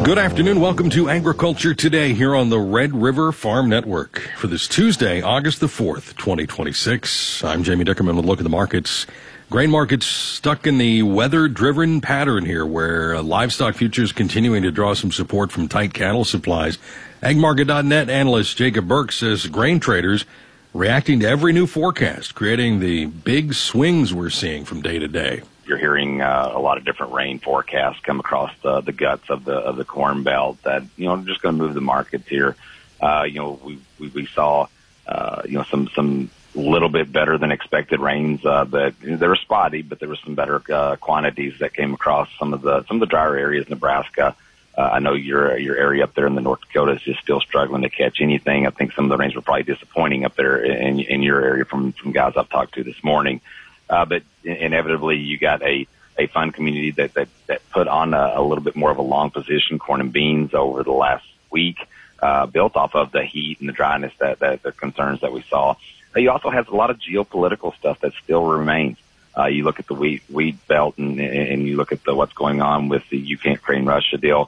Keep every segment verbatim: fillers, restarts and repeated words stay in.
Good afternoon. Welcome to Agriculture Today here on the Red River Farm Network for this Tuesday, August the fourth, twenty twenty-six. I'm Jamie Dickerman with a look at the markets. Grain markets stuck in the weather-driven pattern here where uh, livestock futures continuing to draw some support from tight cattle supplies. ag market dot net analyst Jacob Burke says grain traders reacting to every new forecast, creating the big swings we're seeing from day to day. You're hearing uh, a lot of different rain forecasts come across the, the guts of the of the Corn Belt that, you know, just going to move the markets here. Uh, you know, we we, we saw, uh, you know, some some little bit better than expected rains. Uh, that you know, they were spotty, but there were some better uh, quantities that came across some of the some of the drier areas, Nebraska. Uh, I know your your area up there in the North Dakota is just still struggling to catch anything. I think some of the rains were probably disappointing up there in in your area from from guys I've talked to this morning. Uh, but inevitably, you got a, a fun community that, that, that put on a, a little bit more of a long position, corn and beans, over the last week, uh, built off of the heat and the dryness that, that the concerns that we saw. Uh, you also have a lot of geopolitical stuff that still remains. Uh, you look at the wheat, wheat belt and, and you look at the, what's going on with the Ukraine-Russia deal.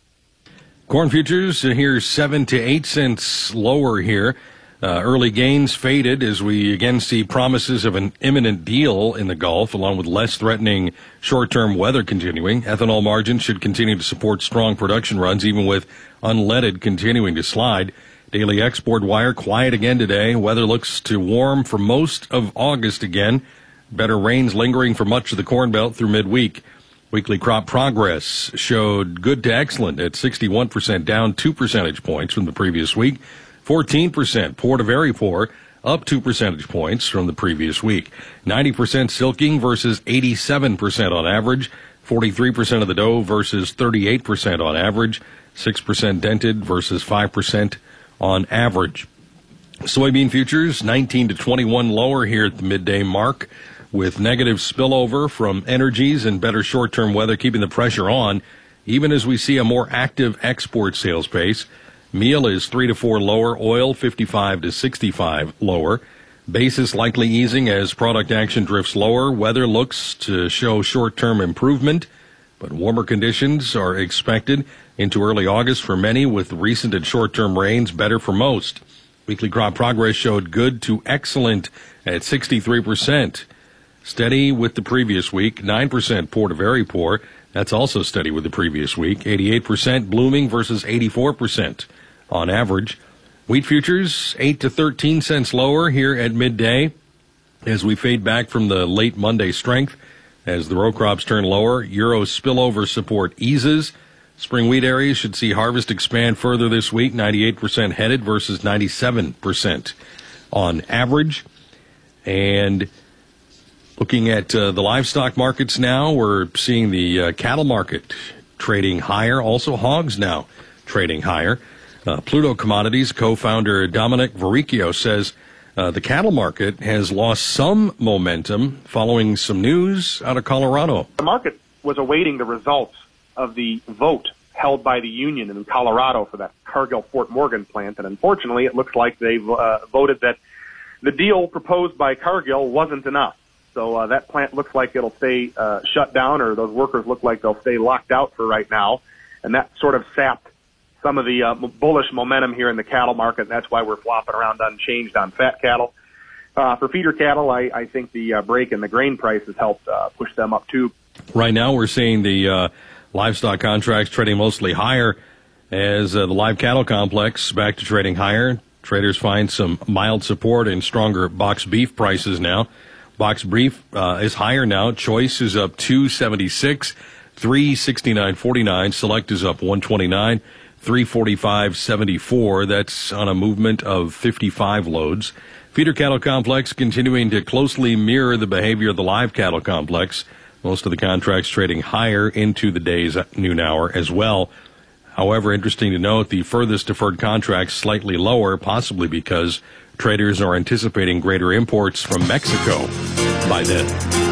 Corn futures here seven to eight cents lower here. Uh, early gains faded as we again see promises of an imminent deal in the Gulf, along with less threatening short-term weather continuing. Ethanol margins should continue to support strong production runs, even with unleaded continuing to slide. Daily export wire quiet again today. Weather looks to warm for most of August again. Better rains lingering for much of the Corn Belt through midweek. Weekly crop progress showed good to excellent at sixty-one percent, down two percentage points from the previous week. fourteen percent poor to very poor, up two percentage points from the previous week. ninety percent silking versus eighty-seven percent on average. forty-three percent of the dough versus thirty-eight percent on average. six percent dented versus five percent on average. Soybean futures nineteen to twenty-one lower here at the midday mark, with negative spillover from energies and better short-term weather keeping the pressure on, even as we see a more active export sales pace. Meal is three to four lower. Oil fifty-five to sixty-five lower. Basis likely easing as product action drifts lower. Weather looks to show short-term improvement, but warmer conditions are expected into early August for many, with recent and short-term rains better for most. Weekly crop progress showed good to excellent at sixty-three percent. Steady with the previous week. nine percent poor to very poor. That's also steady with the previous week. eighty-eight percent blooming versus eighty-four percent on average. Wheat futures eight to thirteen cents lower here at midday as we fade back from the late Monday strength as the row crops turn lower. Euro spillover support eases. Spring wheat areas should see harvest expand further this week. ninety-eight percent headed versus ninety-seven percent on average. And looking at uh, the livestock markets now, we're seeing the uh, cattle market trading higher. Also hogs now trading higher. Uh, Pluto Commodities co-founder Dominic Verricchio says uh, the cattle market has lost some momentum following some news out of Colorado. The market was awaiting the results of the vote held by the union in Colorado for that Cargill-Fort Morgan plant, and unfortunately it looks like they've uh, voted that the deal proposed by Cargill wasn't enough. So uh, that plant looks like it'll stay uh, shut down, or those workers look like they'll stay locked out for right now, and that sort of sapped some of the uh, bullish momentum here in the cattle market. That's why we're flopping around unchanged on fat cattle. Uh, for feeder cattle, I, I think the uh, break in the grain price has helped uh, push them up too. Right now we're seeing the uh, livestock contracts trading mostly higher as uh, the live cattle complex back to trading higher. Traders find some mild support in stronger box beef prices now. Box beef uh, is higher now. Choice is up two seventy-six, three sixty-nine forty-nine. Select is up one twenty-nine, three forty-five seventy-four. That's on a movement of fifty-five loads. Feeder cattle complex continuing to closely mirror the behavior of the live cattle complex. Most of the contracts trading higher into the day's noon hour as well. However, interesting to note, the furthest deferred contracts slightly lower, possibly because traders are anticipating greater imports from Mexico by then.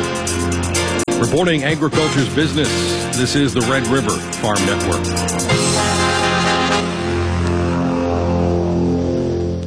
Reporting agriculture's business, this is the Red River Farm Network.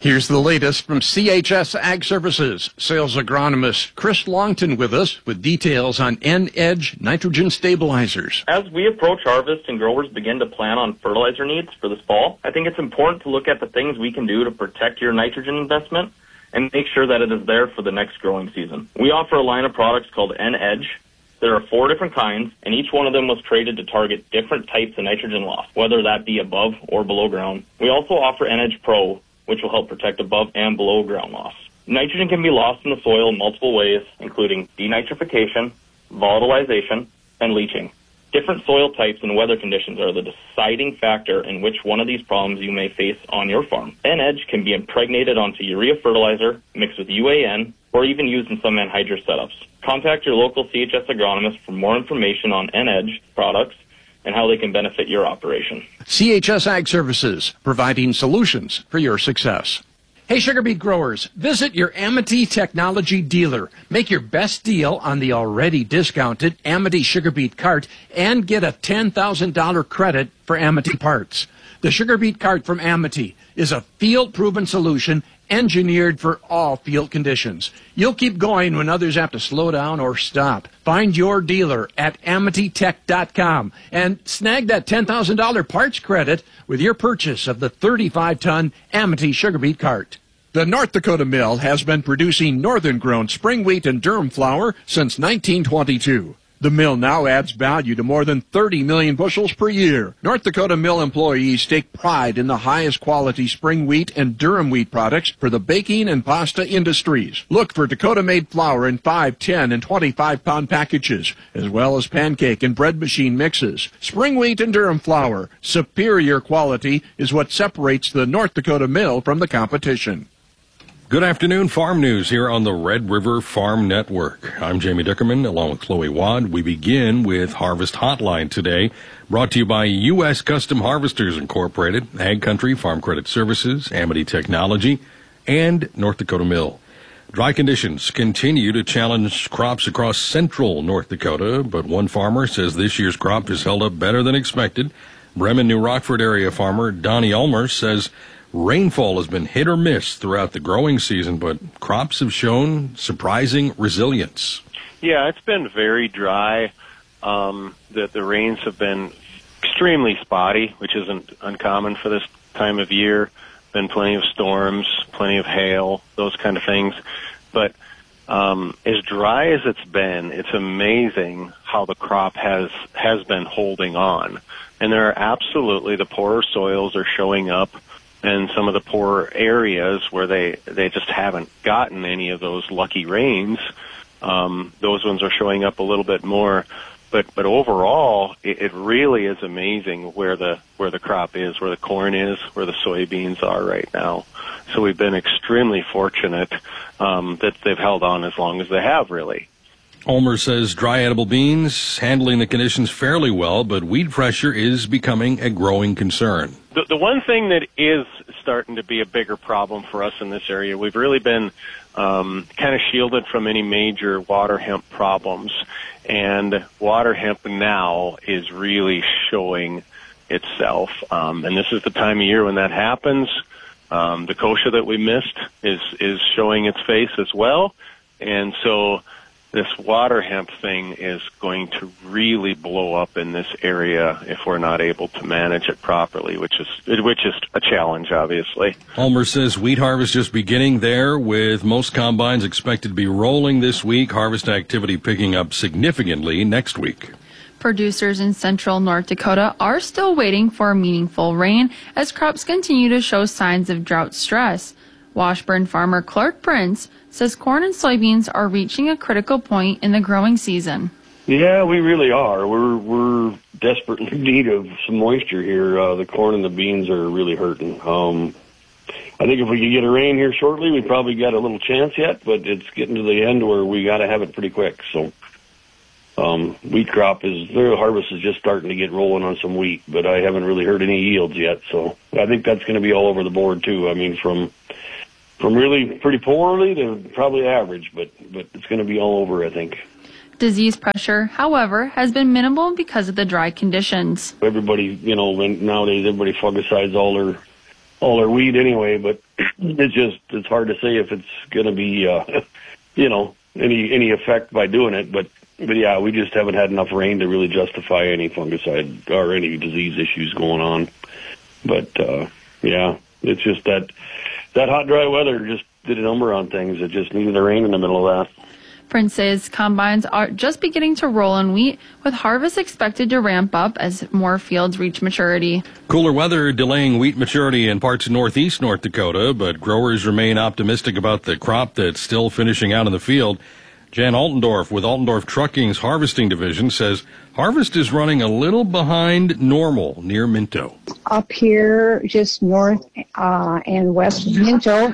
Here's the latest from C H S Ag Services. Sales agronomist Chris Longton with us with details on N-Edge nitrogen stabilizers. As we approach harvest and growers begin to plan on fertilizer needs for this fall, I think it's important to look at the things we can do to protect your nitrogen investment and make sure that it is there for the next growing season. We offer a line of products called N-Edge. There are four different kinds, and each one of them was created to target different types of nitrogen loss, whether that be above or below ground. We also offer N-Edge Pro, which will help protect above and below ground loss. Nitrogen can be lost in the soil in multiple ways, including denitrification, volatilization, and leaching. Different soil types and weather conditions are the deciding factor in which one of these problems you may face on your farm. N-Edge can be impregnated onto urea fertilizer, mixed with U A N, or even used in some anhydrous setups. Contact your local C H S agronomist for more information on N-Edge products and how they can benefit your operation. C H S Ag Services, providing solutions for your success. Hey, sugar beet growers, visit your Amity Technology dealer. Make your best deal on the already discounted Amity sugar beet cart and get a ten thousand dollars credit for Amity parts. The sugar beet cart from Amity is a field-proven solution engineered for all field conditions. You'll keep going when others have to slow down or stop. Find your dealer at amity tech dot com and snag that ten thousand dollars parts credit with your purchase of the thirty-five ton Amity sugar beet cart. The North Dakota Mill has been producing northern-grown spring wheat and durum flour since nineteen twenty-two. The mill now adds value to more than thirty million bushels per year. North Dakota Mill employees take pride in the highest quality spring wheat and durum wheat products for the baking and pasta industries. Look for Dakota-made flour in five, ten, and twenty-five pound packages, as well as pancake and bread machine mixes. Spring wheat and durum flour, superior quality, is what separates the North Dakota Mill from the competition. Good afternoon, Farm News here on the Red River Farm Network. I'm Jamie Dickerman, along with Chloe Wad. We begin with Harvest Hotline today, brought to you by U S Custom Harvesters Incorporated, Ag Country Farm Credit Services, Amity Technology, and North Dakota Mill. Dry conditions continue to challenge crops across central North Dakota, but one farmer says this year's crop has held up better than expected. Bremen, New Rockford area farmer Donnie Ulmer says rainfall has been hit or miss throughout the growing season, but crops have shown surprising resilience. Yeah, it's been very dry. Um, the, the rains have been extremely spotty, which isn't uncommon for this time of year. Been plenty of storms, plenty of hail, those kind of things. But um, as dry as it's been, it's amazing how the crop has has been holding on. And there are absolutely, the poorer soils are showing up. And some of the poorer areas where they, they just haven't gotten any of those lucky rains, um, those ones are showing up a little bit more. But but overall, it, it really is amazing where the where the crop is, where the corn is, where the soybeans are right now. So we've been extremely fortunate um, that they've held on as long as they have, really. Ulmer says dry edible beans handling the conditions fairly well, but weed pressure is becoming a growing concern. The, the one thing that is starting to be a bigger problem for us in this area, we've really been um, kind of shielded from any major water hemp problems, and water hemp now is really showing itself. Um, and this is the time of year when that happens. Um, the kochia that we missed is is showing its face as well, and so this water hemp thing is going to really blow up in this area if we're not able to manage it properly, which is which is a challenge, obviously. Ulmer says wheat harvest just beginning there, with most combines expected to be rolling this week. Harvest activity picking up significantly next week. Producers in central North Dakota are still waiting for meaningful rain as crops continue to show signs of drought stress. Washburn farmer Clark Prince says corn and soybeans are reaching a critical point in the growing season. Yeah, we really are. We're we're desperately in need of some moisture here. Uh, the corn and the beans are really hurting. Um, I think if we could get a rain here shortly, we probably got a little chance yet, but it's getting to the end where we got to have it pretty quick. So um, wheat crop is, their harvest is just starting to get rolling on some wheat, but I haven't really heard any yields yet. So I think that's going to be all over the board too. I mean, from From really pretty poorly to probably average, but, but it's going to be all over, I think. Disease pressure, however, has been minimal because of the dry conditions. Everybody, you know, nowadays everybody fungicides all their all our wheat anyway, but it's just, it's hard to say if it's going to be, uh, you know, any, any effect by doing it. But, but yeah, we just haven't had enough rain to really justify any fungicide or any disease issues going on. But, uh, yeah, it's just that, that hot, dry weather just did a number on things. It just needed the rain in the middle of that. Prince says combines are just beginning to roll in wheat, with harvest expected to ramp up as more fields reach maturity. Cooler weather delaying wheat maturity in parts of northeast North Dakota, but growers remain optimistic about the crop that's still finishing out in the field. Jan Altendorf with Altendorf Trucking's harvesting division says harvest is running a little behind normal near Minto. Up here, just north uh, and west of Minto,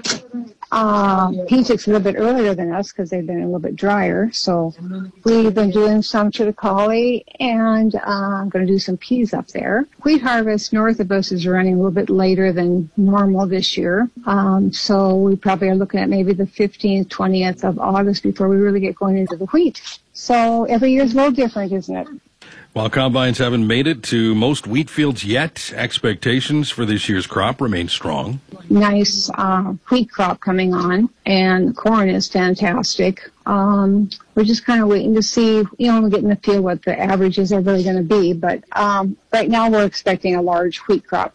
Um, P-Tick's a little bit earlier than us because they've been a little bit drier. So we've been doing some triticale, and uh, I'm going to do some peas up there. Wheat harvest north of us is running a little bit later than normal this year. Um, so we probably are looking at maybe the fifteenth, twentieth of August before we really get going into the wheat. So every year is a little different, isn't it? While combines haven't made it to most wheat fields yet, expectations for this year's crop remain strong. Nice uh, wheat crop coming on, and corn is fantastic. Um, we're just kind of waiting to see, you know, we're getting to feel what the averages are really going to be. But um, right now we're expecting a large wheat crop.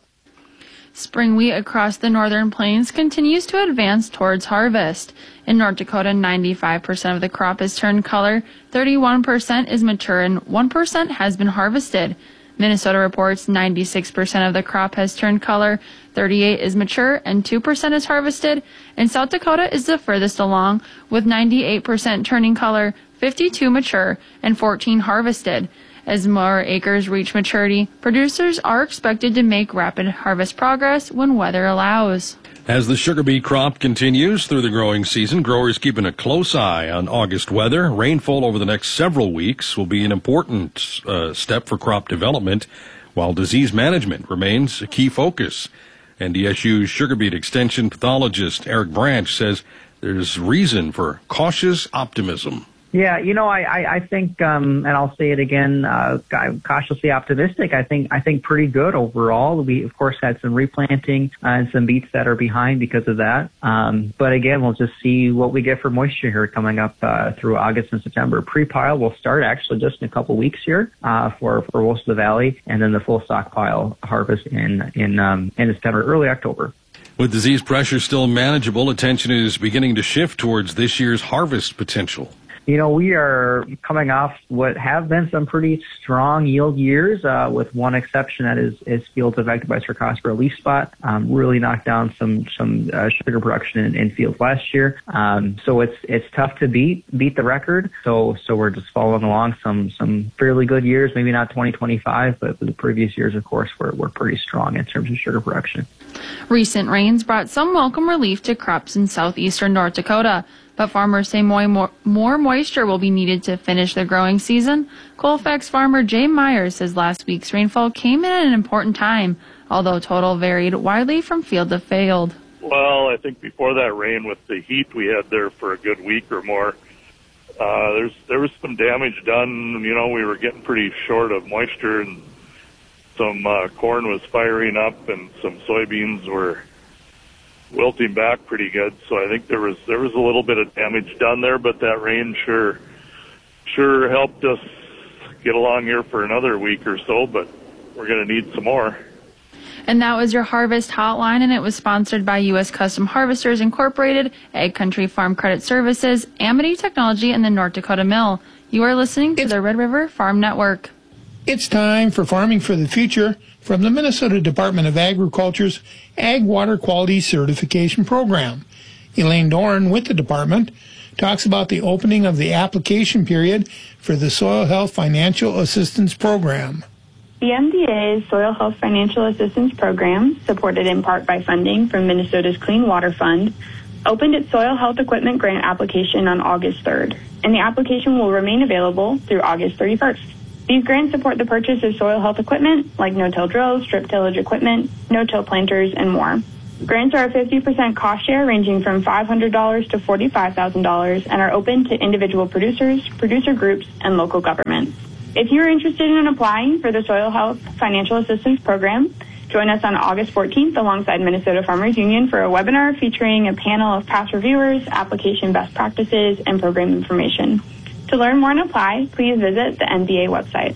Spring wheat across the northern plains continues to advance towards harvest. In North Dakota, ninety-five percent of the crop has turned color, thirty-one percent is mature, and one percent has been harvested. Minnesota reports ninety-six percent of the crop has turned color, thirty-eight percent is mature, and two percent is harvested. And South Dakota is the furthest along, with ninety-eight percent turning color, fifty-two percent mature, and fourteen percent harvested. As more acres reach maturity, producers are expected to make rapid harvest progress when weather allows. As the sugar beet crop continues through the growing season, growers keeping a close eye on August weather. Rainfall over the next several weeks will be an important uh, step for crop development, while disease management remains a key focus. N D S U's sugar beet extension pathologist Eric Branch says there's reason for cautious optimism. Yeah, you know, I, I, I think, um, and I'll say it again, uh, I'm cautiously optimistic. I think, I think pretty good overall. We, of course, had some replanting uh, and some beets that are behind because of that. Um, but again, we'll just see what we get for moisture here coming up uh, through August and September. Pre-pile will start actually just in a couple weeks here uh, for, for most of the valley, and then the full stockpile harvest in, in, um, in September, early October. With disease pressure still manageable, attention is beginning to shift towards this year's harvest potential. You know, we are coming off what have been some pretty strong yield years, uh, with one exception, that is, is fields affected by Cercospora leaf spot. Um, really knocked down some some uh, sugar production in, in fields last year. Um, so it's it's tough to beat beat the record. So so we're just following along some some fairly good years, maybe not twenty twenty-five, but the previous years, of course, were were pretty strong in terms of sugar production. Recent rains brought some welcome relief to crops in southeastern North Dakota, but farmers say more, more, more moisture will be needed to finish the growing season. Colfax farmer Jay Myers says last week's rainfall came in at an important time, although total varied widely from field to field. Well, I think before that rain, with the heat we had there for a good week or more, uh, there's there was some damage done. You know, we were getting pretty short of moisture, and some uh, corn was firing up, and some soybeans were wilting back pretty good. So I think there was there was a little bit of damage done there, but that rain sure sure helped us get along here for another week or so, but we're going to need some more. And that was your Harvest Hotline, and it was sponsored by U S Custom Harvesters Incorporated, Ag Country Farm Credit Services, Amity Technology, and the North Dakota Mill. You are listening to it's, the Red River Farm Network. It's time for Farming for the Future from the Minnesota Department of Agriculture's Ag Water Quality Certification Program. Elaine Dorn with the department talks about the opening of the application period for the Soil Health Financial Assistance Program. The M D A's Soil Health Financial Assistance Program, supported in part by funding from Minnesota's Clean Water Fund, opened its Soil Health Equipment Grant application on August third, and the application will remain available through August thirty-first. These grants support the purchase of soil health equipment like no-till drills, strip tillage equipment, no-till planters, and more. Grants are a fifty percent cost share ranging from five hundred dollars to forty-five thousand dollars and are open to individual producers, producer groups, and local governments. If you're interested in applying for the Soil Health Financial Assistance Program, Join us on August fourteenth alongside Minnesota Farmers Union for a webinar featuring a panel of past reviewers, application best practices, and program information. To learn more and apply, please visit the N B A website.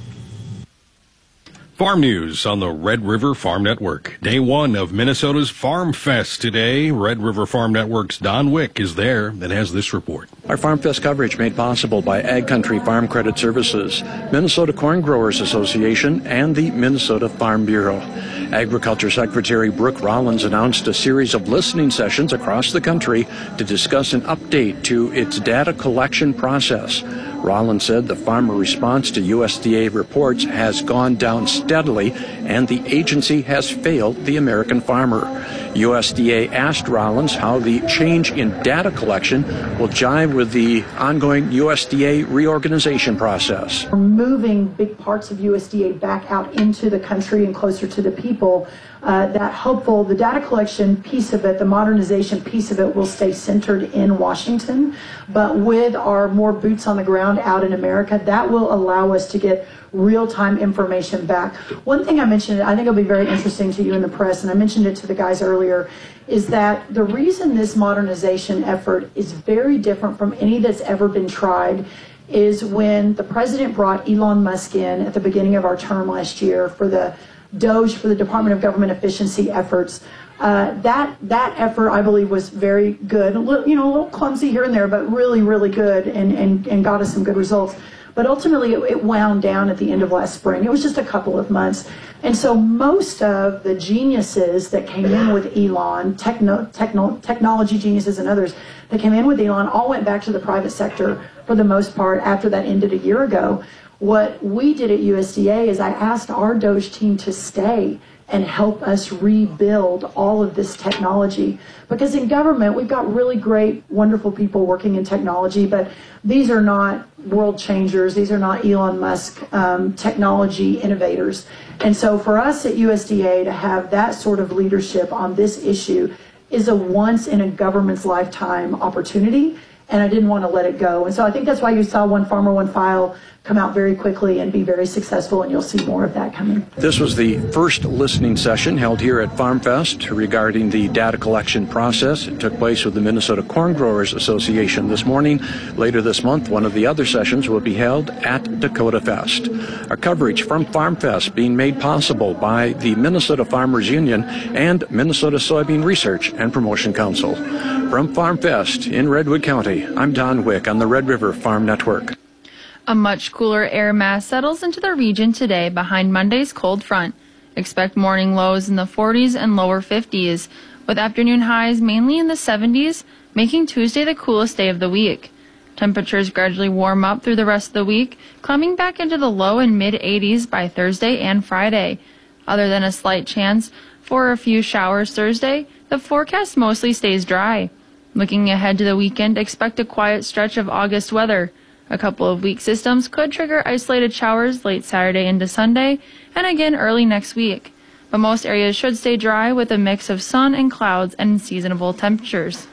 Farm news on the Red River Farm Network. Day one of Minnesota's Farm Fest today. Red River Farm Network's Don Wick is there and has this report. Our Farm Fest coverage made possible by Ag Country Farm Credit Services, Minnesota Corn Growers Association, and the Minnesota Farm Bureau. Agriculture Secretary Brooke Rollins announced a series of listening sessions across the country to discuss an update to its data collection process. Rollins said the farmer response to U S D A reports has gone down steadily and the agency has failed the American farmer. U S D A asked Rollins how the change in data collection will jive with the ongoing U S D A reorganization process. We're moving big parts of U S D A back out into the country and closer to the people. Uh, that hopeful, the data collection piece of it, the modernization piece of it will stay centered in Washington, but with our more boots on the ground out in America, that will allow us to get real-time information back. One thing I mentioned, I think it'll be very interesting to you in the press, and I mentioned it to the guys earlier, is that the reason this modernization effort is very different from any that's ever been tried is when the president brought Elon Musk in at the beginning of our term last year for the DOGE, for the Department of Government Efficiency efforts. Uh, that that effort, I believe, was very good. A little, you know, a little clumsy here and there, but really, really good, and, and, and got us some good results. But ultimately, it, it wound down at the end of last spring. It was just a couple of months. And so most of the geniuses that came in with Elon, techno, techno, technology geniuses and others that came in with Elon, all went back to the private sector for the most part after that ended a year ago. What we did at U S D A is I asked our DOGE team to stay and help us rebuild all of this technology. Because in government, we've got really great, wonderful people working in technology, but these are not world changers. These are not Elon Musk um, technology innovators. And so for us at U S D A to have that sort of leadership on this issue is a once in a government's lifetime opportunity, and I didn't want to let it go. And so I think that's why you saw One Farmer, One File come out very quickly and be very successful, and you'll see more of that coming. This was the first listening session held here at Farm Fest regarding the data collection process. It took place with the Minnesota Corn Growers Association this morning. Later this month, one of the other sessions will be held at Dakota Fest. Our coverage from Farm Fest being made possible by the Minnesota Farmers Union and Minnesota Soybean Research and Promotion Council. From Farm Fest in Redwood County, I'm Don Wick on the Red River Farm Network. A much cooler air mass settles into the region today behind Monday's cold front. Expect morning lows in the forties and lower fifties, with afternoon highs mainly in the seventies, making Tuesday the coolest day of the week. Temperatures gradually warm up through the rest of the week, climbing back into the low and mid eighties by Thursday and Friday. Other than a slight chance for a few showers Thursday, the forecast mostly stays dry. Looking ahead to the weekend, expect a quiet stretch of August weather. A couple of weak systems could trigger isolated showers late Saturday into Sunday and again early next week. But most areas should stay dry with a mix of sun and clouds and seasonable temperatures.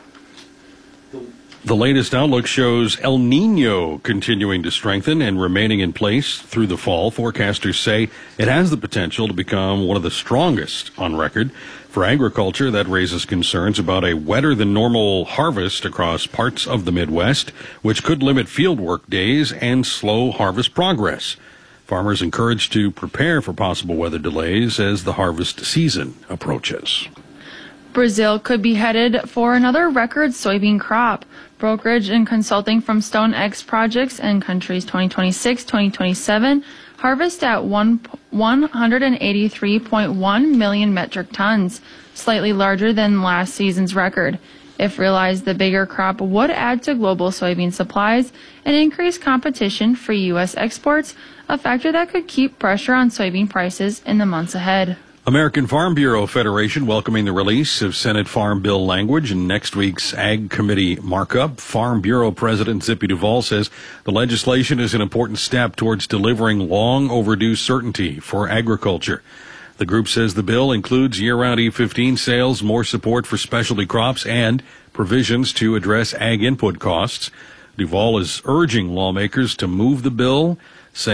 The latest outlook shows El Nino continuing to strengthen and remaining in place through the fall. Forecasters say it has the potential to become one of the strongest on record. For agriculture, that raises concerns about a wetter than normal harvest across parts of the Midwest, which could limit field work days and slow harvest progress. Farmers encouraged to prepare for possible weather delays as the harvest season approaches. Brazil could be headed for another record soybean crop. Brokerage and consulting from StoneX Projects and countries twenty twenty-six twenty twenty-seven harvest at one hundred eighty-three point one million metric tons, slightly larger than last season's record. If realized, the bigger crop would add to global soybean supplies and increase competition for U S exports, a factor that could keep pressure on soybean prices in the months ahead. American Farm Bureau Federation welcoming the release of Senate Farm Bill language in next week's Ag Committee markup. Farm Bureau President Zippy Duvall says the legislation is an important step towards delivering long overdue certainty for agriculture. The group says the bill includes year-round E fifteen sales, more support for specialty crops, and provisions to address ag input costs. Duvall is urging lawmakers to move the bill